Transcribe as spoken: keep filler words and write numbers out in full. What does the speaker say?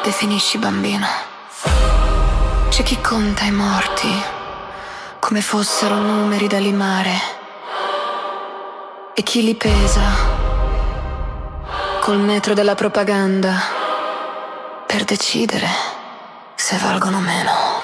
definisci bambino. C'è chi conta i morti come fossero numeri da limare e chi li pesa col metro della propaganda per decidere se valgono meno.